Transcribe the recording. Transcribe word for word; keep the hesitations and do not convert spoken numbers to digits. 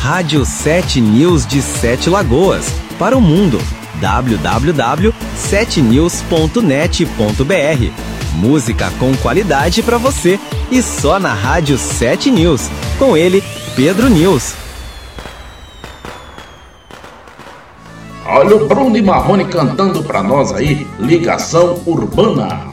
Rádio sete News de Sete Lagoas, para o mundo. w w w ponto sete news ponto net ponto b r. Música com qualidade para você e só na Rádio sete News. Com ele, Pedro News. Olha o Bruno e Marrone cantando pra nós aí, Ligação Urbana.